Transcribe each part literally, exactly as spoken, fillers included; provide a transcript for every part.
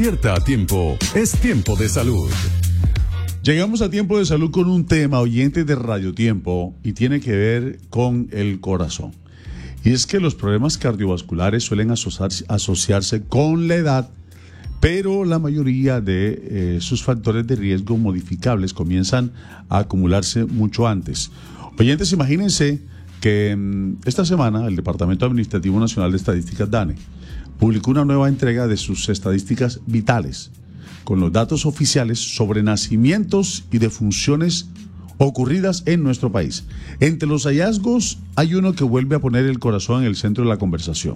Despierta a tiempo, es tiempo de salud. Llegamos a Tiempo de Salud con un tema, oyente de Radio Tiempo, y tiene que ver con el corazón. Y es que los problemas cardiovasculares suelen asociarse, asociarse con la edad, pero la mayoría de eh, sus factores de riesgo modificables comienzan a acumularse mucho antes. Oyentes, imagínense que mmm, esta semana el Departamento Administrativo Nacional de Estadísticas, DANE, publicó una nueva entrega de sus estadísticas vitales, con los datos oficiales sobre nacimientos y defunciones ocurridas en nuestro país. Entre los hallazgos hay uno que vuelve a poner el corazón en el centro de la conversación.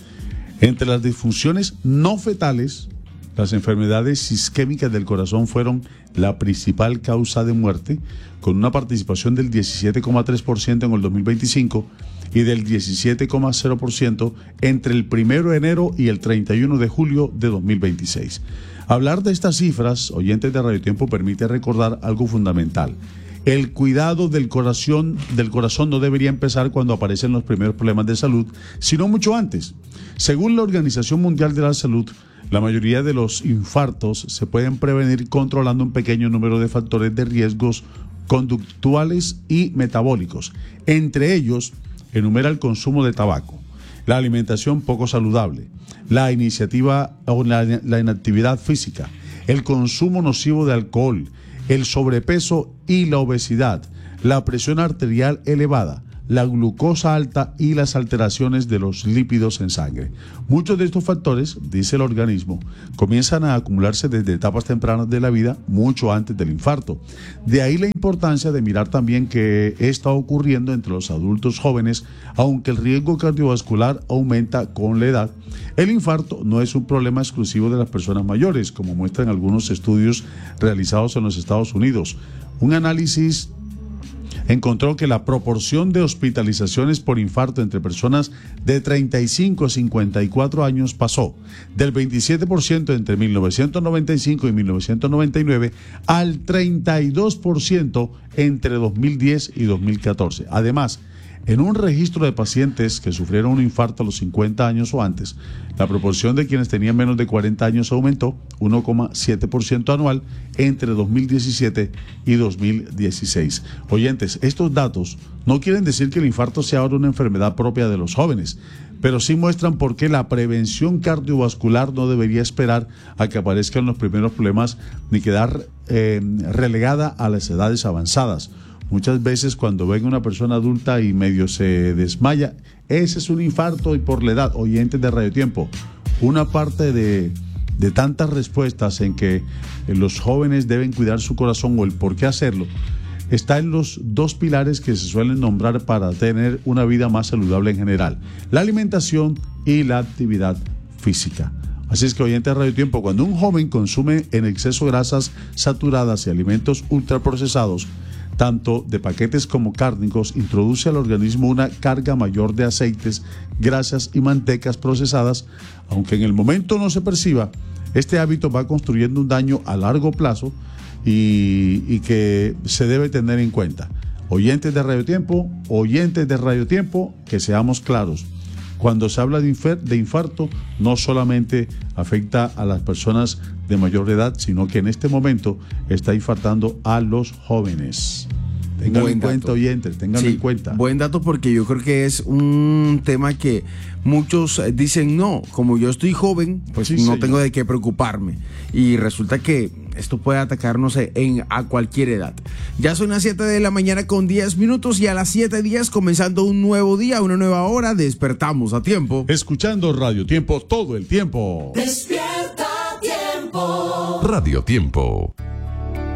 Entre las defunciones no fetales, las enfermedades isquémicas del corazón fueron la principal causa de muerte, con una participación del diecisiete coma tres por ciento en el dos mil veinticinco y del diecisiete coma cero por ciento entre el primero de enero y el treinta y uno de julio de dos mil veintiséis. Hablar de estas cifras, oyentes de Radio Tiempo, permite recordar algo fundamental. El cuidado del corazón, del corazón no debería empezar cuando aparecen los primeros problemas de salud, sino mucho antes. Según la Organización Mundial de la Salud, la mayoría de los infartos se pueden prevenir controlando un pequeño número de factores de riesgos conductuales y metabólicos. Entre ellos, enumera el consumo de tabaco, la alimentación poco saludable, la iniciativa o la, la inactividad física, el consumo nocivo de alcohol, el sobrepeso y la obesidad, la presión arterial elevada, la glucosa alta y las alteraciones de los lípidos en sangre. Muchos de estos factores, dice el organismo, comienzan a acumularse desde etapas tempranas de la vida, mucho antes del infarto. De ahí la importancia de mirar también qué está ocurriendo entre los adultos jóvenes, aunque el riesgo cardiovascular aumenta con la edad. El infarto no es un problema exclusivo de las personas mayores, como muestran algunos estudios realizados en los Estados Unidos. Un análisis encontró que la proporción de hospitalizaciones por infarto entre personas de treinta y cinco a cincuenta y cuatro años pasó del veintisiete por ciento entre mil novecientos noventa y cinco y mil novecientos noventa y nueve al treinta y dos por ciento entre dos mil diez y dos mil catorce. Además, en un registro de pacientes que sufrieron un infarto a los cincuenta años o antes, la proporción de quienes tenían menos de cuarenta años aumentó uno coma siete por ciento anual entre dos mil diecisiete y dos mil dieciséis. Oyentes, estos datos no quieren decir que el infarto sea ahora una enfermedad propia de los jóvenes, pero sí muestran por qué la prevención cardiovascular no debería esperar a que aparezcan los primeros problemas ni quedar eh, relegada a las edades avanzadas. Muchas veces cuando ven a una persona adulta y medio se desmaya, ese es un infarto y por la edad. Oyentes de Radio Tiempo, una parte de, de tantas respuestas en que los jóvenes deben cuidar su corazón o el por qué hacerlo, está en los dos pilares que se suelen nombrar para tener una vida más saludable en general: la alimentación y la actividad física. Así es que, oyentes de Radio Tiempo, cuando un joven consume en exceso grasas saturadas y alimentos ultraprocesados, tanto de paquetes como cárnicos, introduce al organismo una carga mayor de aceites, grasas y mantecas procesadas. Aunque en el momento no se perciba, este hábito va construyendo un daño a largo plazo y, y que se debe tener en cuenta. Oyentes de Radio Tiempo, oyentes de Radio Tiempo, que seamos claros. Cuando se habla de, infer- de infarto, no solamente afecta a las personas de mayor edad, sino que en este momento está infartando a los jóvenes. Tengan en cuenta, oyentes, tengan en cuenta. Buen dato, porque yo creo que es un tema que muchos dicen, no, como yo estoy joven, pues sí, no señor. tengo de qué preocuparme. Y resulta que esto puede atacarnos en, a cualquier edad. Ya son las siete de la mañana con diez minutos y a las siete diez comenzando un nuevo día, una nueva hora, despertamos a tiempo. Escuchando Radio Tiempo todo el tiempo. Despierta a tiempo. Radio Tiempo.